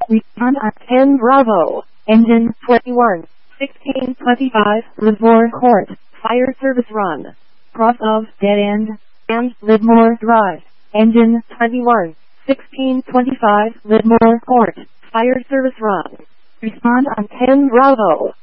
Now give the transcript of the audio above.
Respond on 10 Bravo. Engine 21. 1625 Livermore Court. Fire service run. Cross of dead end. And Livermore Drive. Engine 21. 1625 Livermore Court. Fire service run. Respond on 10 Bravo.